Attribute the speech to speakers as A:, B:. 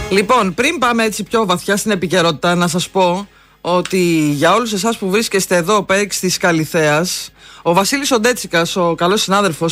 A: Λοιπόν, πριν πάμε έτσι πιο βαθιά στην επικαιρότητα, να σας πω ότι για όλους εσάς που βρίσκεστε εδώ πέριξ της Καλιθέας, ο Βασίλης ο Ντέτσικας, ο καλός συνάδελφος,